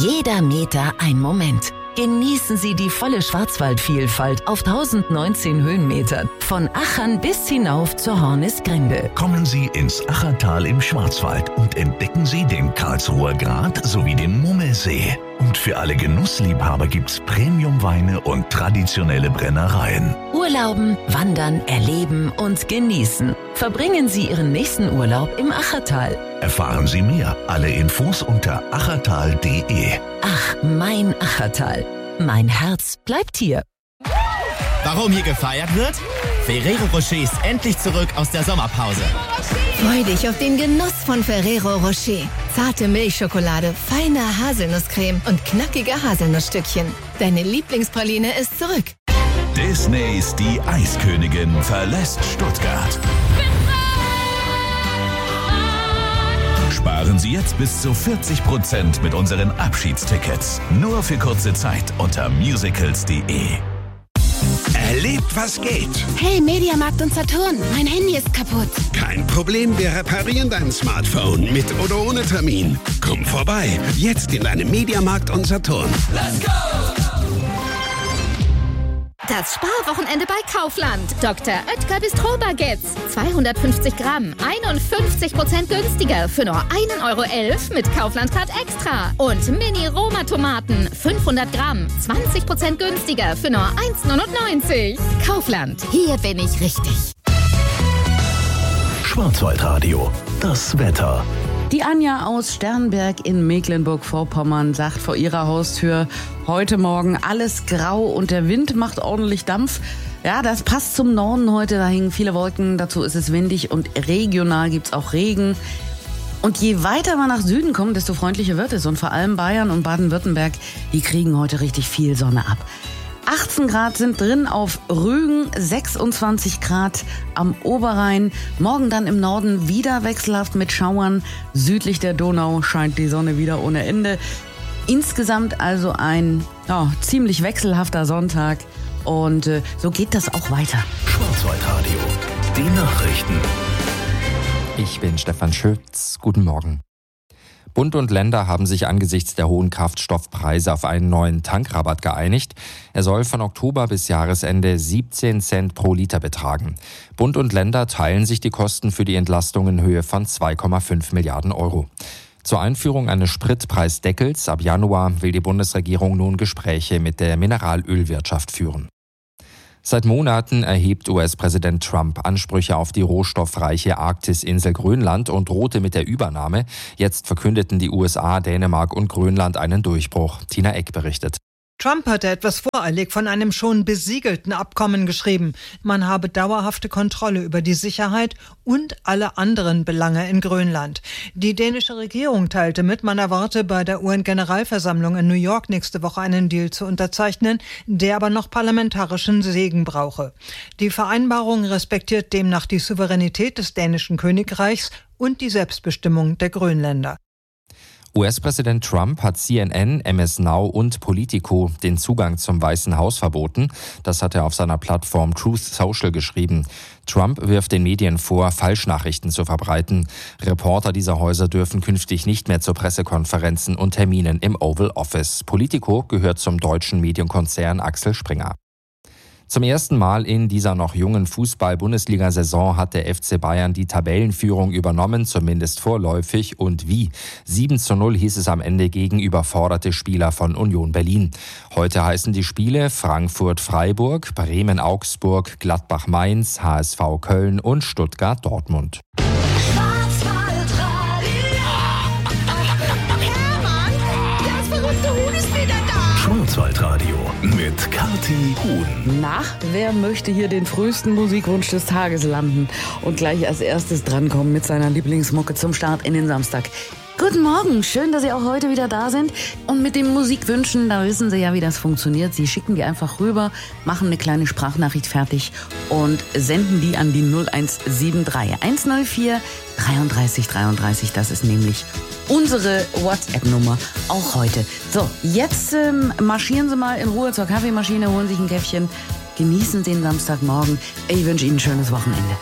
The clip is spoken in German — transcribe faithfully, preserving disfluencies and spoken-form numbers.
Jeder Meter ein Moment. Genießen Sie die volle Schwarzwaldvielfalt auf tausendneunzehn Höhenmetern. Von Achern bis hinauf zur Hornisgrinde. Kommen Sie ins Achertal im Schwarzwald und entdecken Sie den Karlsruher Grat sowie den Mummelsee. Und für alle Genussliebhaber gibt's Premiumweine und traditionelle Brennereien. Urlauben, wandern, erleben und genießen. Verbringen Sie Ihren nächsten Urlaub im Achertal. Erfahren Sie mehr. Alle Infos unter achertal punkt de. Ach, mein Achertal. Mein Herz bleibt hier. Warum hier gefeiert wird? Ferrero Rocher ist endlich zurück aus der Sommerpause. Freu dich auf den Genuss von Ferrero Rocher. Zarte Milchschokolade, feine Haselnusscreme und knackige Haselnussstückchen. Deine Lieblingspraline ist zurück. Disneys Die Eiskönigin verlässt Stuttgart. Sparen Sie jetzt bis zu vierzig Prozent mit unseren Abschiedstickets. Nur für kurze Zeit unter musicals punkt de. Erlebt, was geht. Hey, Mediamarkt und Saturn, mein Handy ist kaputt. Kein Problem, wir reparieren dein Smartphone mit oder ohne Termin. Komm vorbei, jetzt in deinem Mediamarkt und Saturn. Let's go! Das Sparwochenende bei Kaufland. Doktor Oetker Bistro-Baguettes. zweihundertfünfzig Gramm, einundfünfzig Prozent günstiger für nur ein Euro elf mit Kaufland-Card Extra. Und Mini-Roma-Tomaten, fünfhundert Gramm, zwanzig Prozent günstiger für nur eins neunundneunzig. Kaufland, hier bin ich richtig. Schwarzwaldradio, das Wetter. Die Anja aus Sternberg in Mecklenburg-Vorpommern sagt vor ihrer Haustür heute Morgen alles grau und der Wind macht ordentlich Dampf. Ja, das passt zum Norden heute, da hängen viele Wolken, dazu ist es windig und regional gibt's auch Regen. Und je weiter man nach Süden kommt, desto freundlicher wird es und vor allem Bayern und Baden-Württemberg, die kriegen heute richtig viel Sonne ab. achtzehn Grad sind drin auf Rügen, sechsundzwanzig Grad am Oberrhein. Morgen dann im Norden wieder wechselhaft mit Schauern. Südlich der Donau scheint die Sonne wieder ohne Ende. Insgesamt also ein ja, ziemlich wechselhafter Sonntag. Und äh, so geht das auch weiter. Schwarzwaldradio, die Nachrichten. Ich bin Stefan Schütz. Guten Morgen. Bund und Länder haben sich angesichts der hohen Kraftstoffpreise auf einen neuen Tankrabatt geeinigt. Er soll von Oktober bis Jahresende siebzehn Cent pro Liter betragen. Bund und Länder teilen sich die Kosten für die Entlastung in Höhe von zwei Komma fünf Milliarden Euro. Zur Einführung eines Spritpreisdeckels ab Januar will die Bundesregierung nun Gespräche mit der Mineralölwirtschaft führen. Seit Monaten erhebt U S-Präsident Trump Ansprüche auf die rohstoffreiche Arktisinsel Grönland und drohte mit der Übernahme. Jetzt verkündeten die U S A, Dänemark und Grönland einen Durchbruch. Tina Eck berichtet. Trump hatte etwas voreilig von einem schon besiegelten Abkommen geschrieben. Man habe dauerhafte Kontrolle über die Sicherheit und alle anderen Belange in Grönland. Die dänische Regierung teilte mit, man erwarte bei der U N-Generalversammlung in New York nächste Woche einen Deal zu unterzeichnen, der aber noch parlamentarischen Segen brauche. Die Vereinbarung respektiert demnach die Souveränität des dänischen Königreichs und die Selbstbestimmung der Grönländer. U S-Präsident Trump hat C N N, M S Now und Politico den Zugang zum Weißen Haus verboten. Das hat er auf seiner Plattform Truth Social geschrieben. Trump wirft den Medien vor, Falschnachrichten zu verbreiten. Reporter dieser Häuser dürfen künftig nicht mehr zu Pressekonferenzen und Terminen im Oval Office. Politico gehört zum deutschen Medienkonzern Axel Springer. Zum ersten Mal in dieser noch jungen Fußball-Bundesliga-Saison hat der F C Bayern die Tabellenführung übernommen, zumindest vorläufig. Und wie? sieben zu null hieß es am Ende gegen überforderte Spieler von Union Berlin. Heute heißen die Spiele Frankfurt-Freiburg, Bremen-Augsburg, Gladbach-Mainz, H S V Köln und Stuttgart-Dortmund. Schwarzwaldradio mit Kathi Huhn. Na, wer möchte hier den frühesten Musikwunsch des Tages landen und gleich als erstes drankommen mit seiner Lieblingsmucke zum Start in den Samstag? Guten Morgen, schön, dass Sie auch heute wieder da sind. Und mit dem Musikwünschen, da wissen Sie ja, wie das funktioniert. Sie schicken die einfach rüber, machen eine kleine Sprachnachricht fertig und senden die an die null eins sieben drei eins null vier dreiunddreißig dreiunddreißig. Das ist nämlich unsere WhatsApp-Nummer, auch heute. So, jetzt ähm, marschieren Sie mal in Ruhe zur Kaffeemaschine, holen sich ein Käffchen, genießen den Samstagmorgen. Ich wünsche Ihnen ein schönes Wochenende.